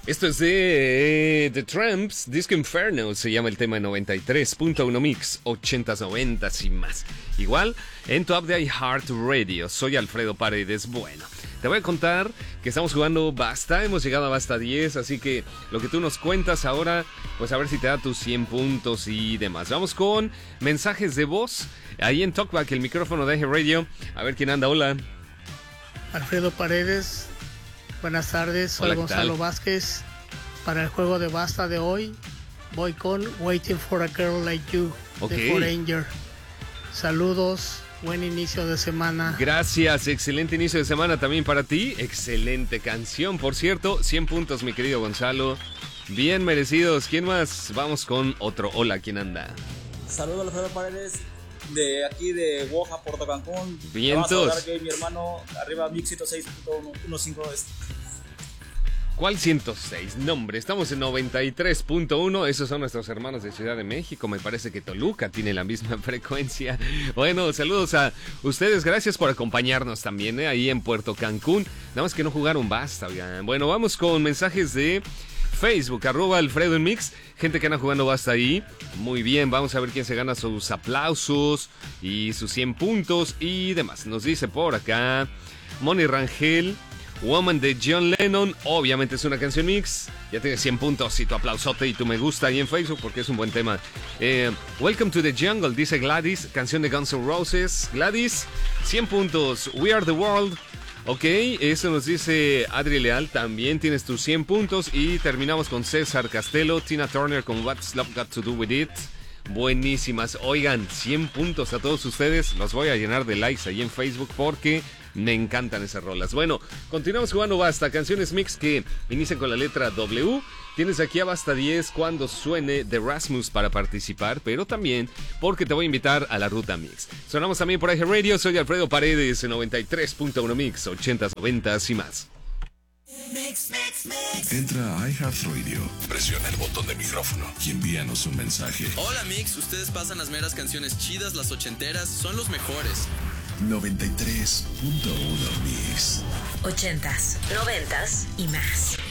Esto es de The Tramps, Disco Inferno, se llama el tema 93.1 Mix, 80s, 90s y más. Igual, en tu app de iHeartRadio, soy Alfredo Paredes. Bueno, te voy a contar que estamos jugando Basta, hemos llegado a Basta 10, así que lo que tú nos cuentas ahora, pues a ver si te da tus 100 puntos y demás. Vamos con mensajes de voz, ahí en Talkback, el micrófono de iHeartRadio. A ver quién anda, hola. Alfredo Paredes. Buenas tardes, soy Gonzalo Vázquez. Para el juego de Basta de hoy, voy con Waiting for a Girl Like You, de Foreigner. Saludos, buen inicio de semana. Gracias, excelente inicio de semana también para ti. Excelente canción, por cierto, 100 puntos, mi querido Gonzalo. Bien merecidos. ¿Quién más? Vamos con otro. Hola, ¿quién anda? Saludos, Alfredo Paredes. De aquí de Boja, Puerto Cancún. Vientos. Vamos a hablar que mi hermano arriba Mix 106.15. ¿Cuál 106? Nombre, estamos en 93.1. Esos son nuestros hermanos de Ciudad de México. Me parece que Toluca tiene la misma frecuencia. Bueno, saludos a ustedes. Gracias por acompañarnos también, ahí en Puerto Cancún. Nada más que no jugaron Basta, oigan. Bueno, vamos con mensajes de Facebook, @Alfredo en Mix. Gente que anda jugando Basta ahí. Muy bien, vamos a ver quién se gana sus aplausos y sus 100 puntos y demás. Nos dice por acá Moni Rangel, Woman de John Lennon. Obviamente es una canción mix. Ya tiene 100 puntos y tu aplausote y tu me gusta ahí en Facebook porque es un buen tema. Welcome to the Jungle, dice Gladys. Canción de Guns N' Roses. Gladys, 100 puntos. We Are the World. Ok, eso nos dice Adri Leal, también tienes tus 100 puntos. Y terminamos con César Castelo, Tina Turner con What's Love Got to Do With It. Buenísimas, oigan, 100 puntos a todos ustedes. Los voy a llenar de likes ahí en Facebook porque me encantan esas rolas. Bueno, continuamos jugando Basta, canciones mix que inician con la letra W. Tienes aquí a Basta 10 cuando suene The Rasmus para participar, pero también porque te voy a invitar a la ruta mix. Sonamos también por iHeartRadio, soy Alfredo Paredes en 93.1 Mix, 80s, 90s y más. Entra a iHeartRadio, presiona el botón de micrófono y envíanos un mensaje. Hola Mix, ustedes pasan las meras canciones chidas, las ochenteras, son los mejores. 93.1 Mix. 80s, 90s y más.